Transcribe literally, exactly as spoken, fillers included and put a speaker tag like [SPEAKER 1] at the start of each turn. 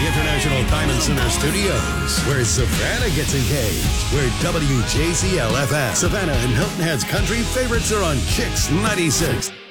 [SPEAKER 1] International Diamond Center Studios, where Savannah gets engaged, where W J C L F M, Savannah and Hilton Head's country favorites are on Chicks ninety-six.